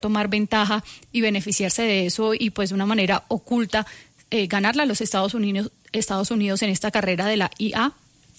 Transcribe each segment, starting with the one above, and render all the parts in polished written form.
tomar ventaja y beneficiarse de eso y pues de una manera oculta ganarla a los Estados Unidos en esta carrera de la IA?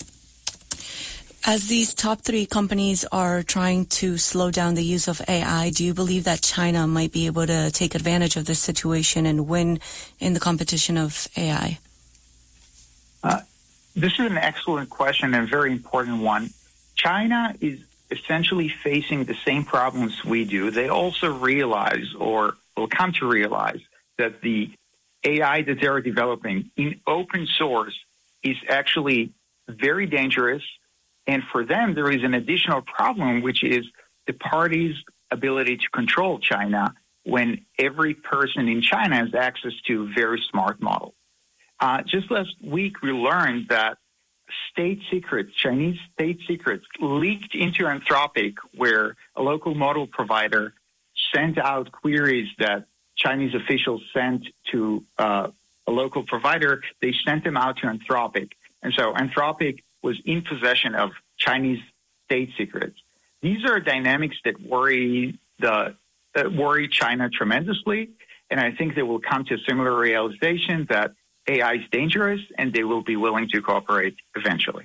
As these top three companies are trying to slow down the use of AI, do you believe that China might be able to take advantage of this situation and win in the competition of AI? This is an excellent question and a very important one. China is essentially facing the same problems we do. They also realize, or will come to realize, that the AI that they're developing in open source is actually very dangerous. And for them, there is an additional problem, which is the party's ability to control China when every person in China has access to very smart models. Just last week, we learned that Chinese state secrets leaked into Anthropic, where a local model provider sent out queries that Chinese officials sent to a local provider. They sent them out to Anthropic. And so Anthropic was in possession of Chinese state secrets. These are dynamics that worry China tremendously, and I think they will come to a similar realization that AI is dangerous, and they will be willing to cooperate eventually.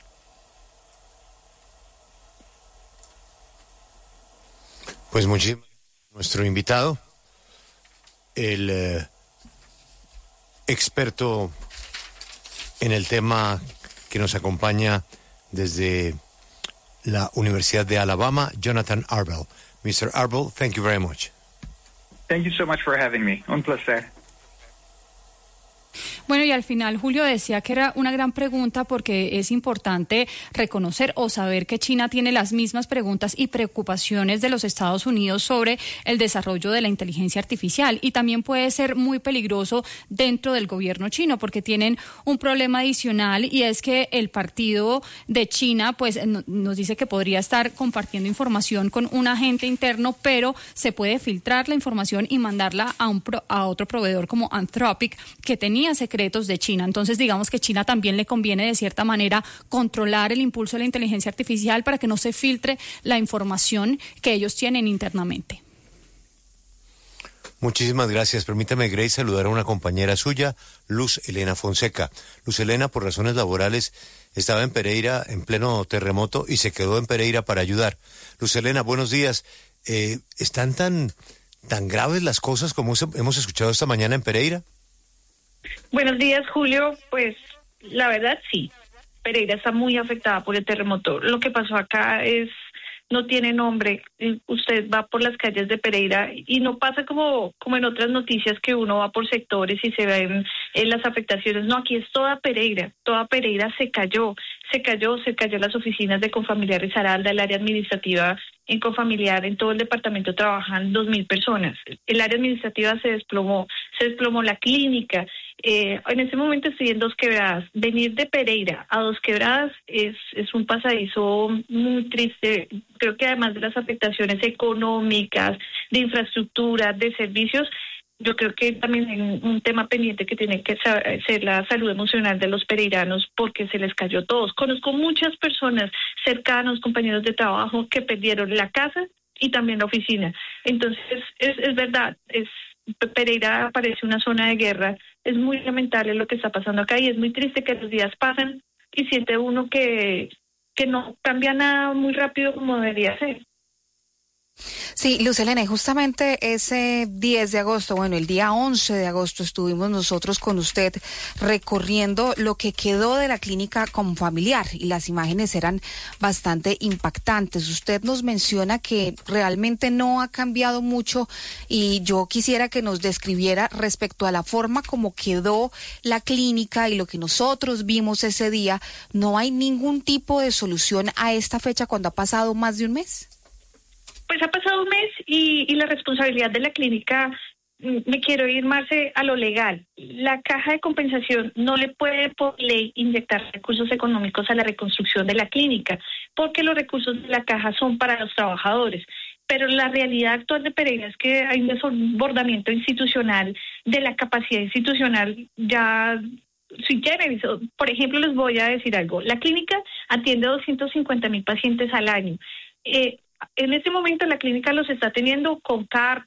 Pues muchísimo. Nuestro invitado, el experto en el tema que nos acompaña desde la Universidad de Alabama, Jonathan Arbel. Mr. Arbel, thank you very much. Thank you so much for having me. Un placer. Bueno, y al final Julio decía que era una gran pregunta porque es importante reconocer o saber que China tiene las mismas preguntas y preocupaciones de los Estados Unidos sobre el desarrollo de la inteligencia artificial, y también puede ser muy peligroso dentro del gobierno chino porque tienen un problema adicional, y es que el partido de China pues nos dice que podría estar compartiendo información con un agente interno, pero se puede filtrar la información y mandarla a otro proveedor como Anthropic, que tenía secretos de China. Entonces, digamos que China también le conviene de cierta manera controlar el impulso de la inteligencia artificial para que no se filtre la información que ellos tienen internamente. Muchísimas gracias. Permítame, Grace, saludar a una compañera suya, Luz Elena Fonseca. Luz Elena, por razones laborales, estaba en Pereira en pleno terremoto y se quedó en Pereira para ayudar. Luz Elena, buenos días. ¿Están tan graves las cosas como hemos escuchado esta mañana en Pereira? Buenos días, Julio. Pues la verdad sí, Pereira está muy afectada por el terremoto. Lo que pasó acá no tiene nombre. Usted va por las calles de Pereira y no pasa como en otras noticias que uno va por sectores y se ven las afectaciones. No, aquí es toda Pereira se cayó las oficinas de Confamiliar Risaralda, el área administrativa en Confamiliar, en todo el departamento trabajan 2,000 personas. El área administrativa se desplomó la clínica. En este momento estoy en Dos Quebradas. Venir de Pereira a Dos Quebradas es un pasadizo muy triste. Creo que además de las afectaciones económicas, de infraestructura, de servicios, yo creo que también hay un tema pendiente que tiene que ser la salud emocional de los pereiranos, porque se les cayó todos. Conozco muchas personas cercanos, compañeros de trabajo, que perdieron la casa y también la oficina. Entonces, es verdad, Pereira parece una zona de guerra. Es muy lamentable lo que está pasando acá y es muy triste que los días pasan y siente uno que no cambia nada muy rápido como debería ser. Sí, Luz Elena, y justamente ese 10 de agosto, el día 11 de agosto estuvimos nosotros con usted recorriendo lo que quedó de la clínica Confamiliar y las imágenes eran bastante impactantes. Usted nos menciona que realmente no ha cambiado mucho y yo quisiera que nos describiera respecto a la forma como quedó la clínica y lo que nosotros vimos ese día. ¿No hay ningún tipo de solución a esta fecha cuando ha pasado más de un mes? Pues ha pasado un mes y la responsabilidad de la clínica, me quiero ir más a lo legal. La caja de compensación no le puede por ley inyectar recursos económicos a la reconstrucción de la clínica, porque los recursos de la caja son para los trabajadores. Pero la realidad actual de Pereira es que hay un desbordamiento institucional, de la capacidad institucional ya sui generis. Por ejemplo, les voy a decir algo. La clínica atiende 250,000 pacientes al año. En este momento la clínica los está teniendo con